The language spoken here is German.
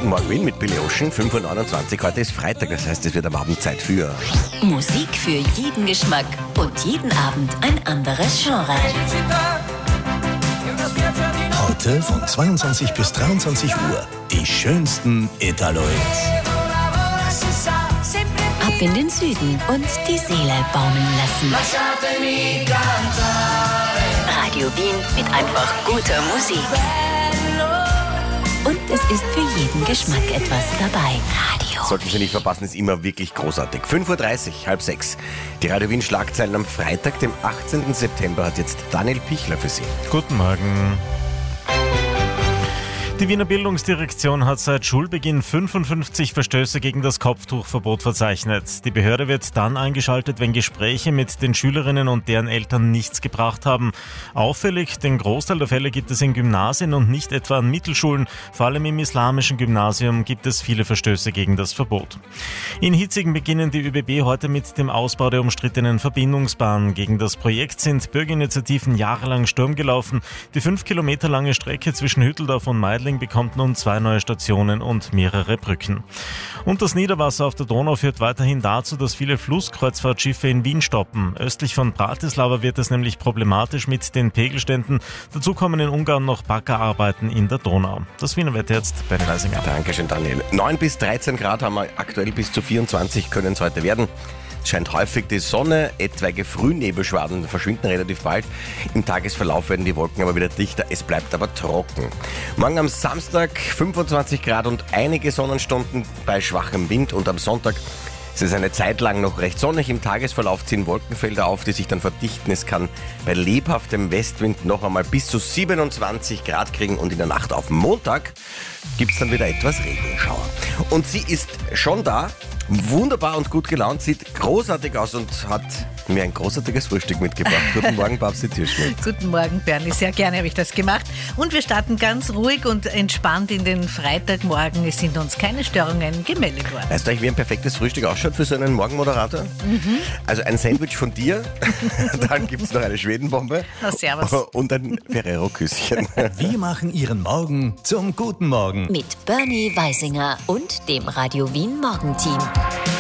Guten Morgen Wien mit Billy Ocean, 5:29 Uhr. Heute ist Freitag, das heißt, es wird am Abend Zeit für Musik für jeden Geschmack und jeden Abend ein anderes Genre. Heute von 22 bis 23 Uhr die schönsten Italo-Hits. Ab in den Süden und die Seele baumeln lassen. Radio Wien mit einfach guter Musik. Und es ist für jeden Geschmack etwas dabei. Radio. Sollten Sie nicht verpassen, ist immer wirklich großartig. 5:30 Uhr, halb sechs. Die Radio Wien Schlagzeilen am Freitag, dem 18. September, hat jetzt Daniel Pichler für Sie. Guten Morgen. Die Wiener Bildungsdirektion hat seit Schulbeginn 55 Verstöße gegen das Kopftuchverbot verzeichnet. Die Behörde wird dann eingeschaltet, wenn Gespräche mit den Schülerinnen und deren Eltern nichts gebracht haben. Auffällig, den Großteil der Fälle gibt es in Gymnasien und nicht etwa an Mittelschulen. Vor allem im islamischen Gymnasium gibt es viele Verstöße gegen das Verbot. In Hitzing beginnen die ÖBB heute mit dem Ausbau der umstrittenen Verbindungsbahn. Gegen das Projekt sind Bürgerinitiativen jahrelang Sturm gelaufen. Die 5 Kilometer lange Strecke zwischen Hütteldorf und Meidling bekommt nun 2 neue Stationen und mehrere Brücken. Und das Niederwasser auf der Donau führt weiterhin dazu, dass viele Flusskreuzfahrtschiffe in Wien stoppen. Östlich von Bratislava wird es nämlich problematisch mit den Pegelständen. Dazu kommen in Ungarn noch Baggerarbeiten in der Donau. Das Wiener Wetter jetzt bei den Reisinger. Dankeschön, Daniel. 9 bis 13 Grad haben wir aktuell, bis zu 24 können es heute werden. Es scheint häufig die Sonne, etwaige Frühnebelschwaden verschwinden relativ bald. Im Tagesverlauf werden die Wolken aber wieder dichter, es bleibt aber trocken. Morgen am Samstag 25 Grad und einige Sonnenstunden bei schwachem Wind, und am Sonntag ist es eine Zeit lang noch recht sonnig. Im Tagesverlauf ziehen Wolkenfelder auf, die sich dann verdichten. Es kann bei lebhaftem Westwind noch einmal bis zu 27 Grad kriegen, und in der Nacht auf Montag gibt es dann wieder etwas Regenschauer. Und sie ist schon da, wunderbar und gut gelaunt, sieht großartig aus und hat mir ein großartiges Frühstück mitgebracht. Guten Morgen, Babsi Türschmidt. Guten Morgen, Bernie. Sehr gerne habe ich das gemacht. Und wir starten ganz ruhig und entspannt in den Freitagmorgen. Es sind uns keine Störungen gemeldet worden. Weißt du eigentlich, wie ein perfektes Frühstück ausschaut für so einen Morgenmoderator? Also ein Sandwich von dir, dann gibt es noch eine Schwedenbombe. Na, servus. Und ein Ferrero-Küsschen. Wir machen Ihren Morgen zum guten Morgen. Mit Bernie Weisinger und dem Radio Wien Morgenteam.